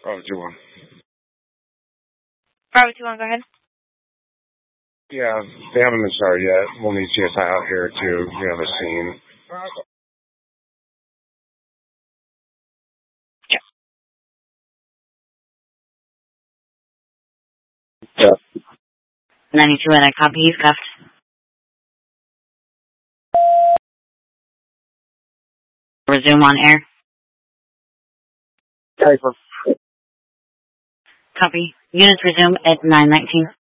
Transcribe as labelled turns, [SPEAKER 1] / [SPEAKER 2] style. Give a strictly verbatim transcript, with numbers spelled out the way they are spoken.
[SPEAKER 1] Bravo two one.
[SPEAKER 2] Bravo two one, go ahead.
[SPEAKER 1] Yeah, they haven't been started yet. We'll need C S I out here to, you know, the scene.
[SPEAKER 2] Yeah. ninety-two and I copy, he's cuffed. Resume on air.
[SPEAKER 3] Paper.
[SPEAKER 2] Copy. Units resume at nine nineteen.